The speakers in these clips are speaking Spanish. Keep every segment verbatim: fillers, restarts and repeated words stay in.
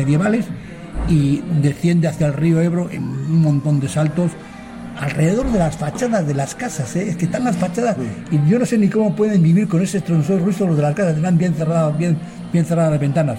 medievales y desciende hacia el río Ebro en un montón de saltos alrededor de las fachadas de las casas, ¿eh? Es que están las fachadas y yo no sé ni cómo pueden vivir con ese estruendoso ruido los de las casas, están bien cerradas, bien, bien cerradas las ventanas.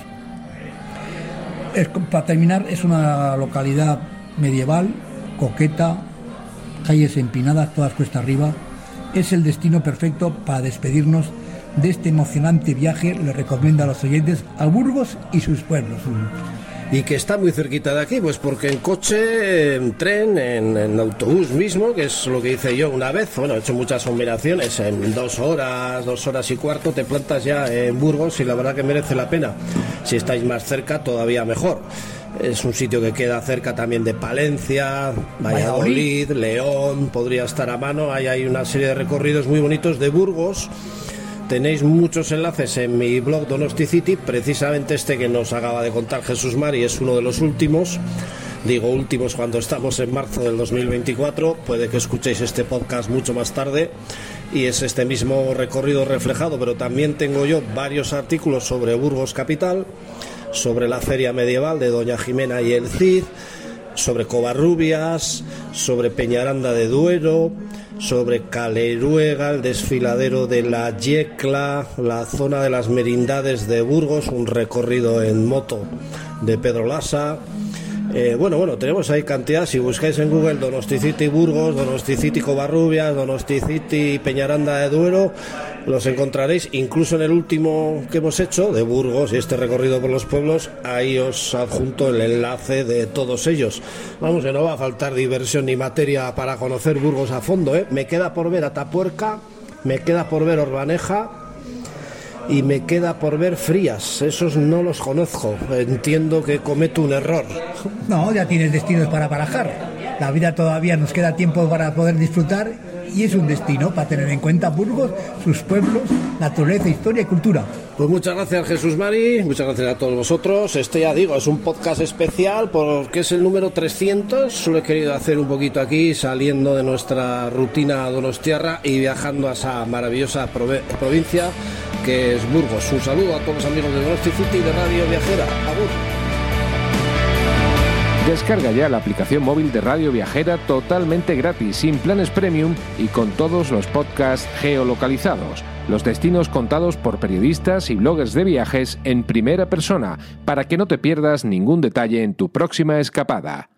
Es, para terminar, es una localidad medieval, coqueta, calles empinadas, todas cuesta arriba. Es el destino perfecto para despedirnos de este emocionante viaje. Le recomiendo a los oyentes a Burgos y sus pueblos. Y que está muy cerquita de aquí, pues porque en coche, en tren, en, en autobús mismo, que es lo que hice yo una vez, bueno, he hecho muchas combinaciones, en dos horas, dos horas y cuarto te plantas ya en Burgos y la verdad que merece la pena. Si estáis más cerca, todavía mejor. Es un sitio que queda cerca también de Palencia, Valladolid, León, podría estar a mano. Ahí hay una serie de recorridos muy bonitos de Burgos. Tenéis muchos enlaces en mi blog Donosticity, precisamente este que nos acaba de contar Jesús Mari es uno de los últimos. Digo últimos cuando estamos en marzo del dos mil veinticuatro, puede que escuchéis este podcast mucho más tarde y es este mismo recorrido reflejado, pero también tengo yo varios artículos sobre Burgos capital, sobre la feria medieval de Doña Jimena y el Cid, sobre Covarrubias, sobre Peñaranda de Duero, sobre Caleruega, el desfiladero de la Yecla, la zona de las merindades de Burgos, un recorrido en moto de Pedro Lasa. Eh, bueno, bueno, tenemos ahí cantidad. Si buscáis en Google Donosticity Burgos, Donosticity Covarrubias, Donosticity Peñaranda de Duero, los encontraréis. Incluso en el último que hemos hecho de Burgos y este recorrido por los pueblos, ahí os adjunto el enlace de todos ellos. Vamos, que no va a faltar diversión ni materia para conocer Burgos a fondo, ¿eh? Me queda por ver Atapuerca, me queda por ver Orbaneja y me queda por ver Frías. Esos no los conozco, entiendo que cometo un error. No, ya tienes destinos para barajar. La vida todavía nos queda tiempo para poder disfrutar y es un destino para tener en cuenta Burgos, sus pueblos, naturaleza, historia y cultura. Pues muchas gracias Jesús Mari, muchas gracias a todos vosotros. Este ya digo, es un podcast especial porque es el número trescientos. Lo he querido hacer un poquito aquí, saliendo de nuestra rutina donostiarra y viajando a esa maravillosa prove- provincia que es Burgos. Un saludo a todos los amigos de Donosticity y de Radio Viajera. Agur. Descarga ya la aplicación móvil de Radio Viajera totalmente gratis, sin planes premium y con todos los podcasts geolocalizados. Los destinos contados por periodistas y bloggers de viajes en primera persona, para que no te pierdas ningún detalle en tu próxima escapada.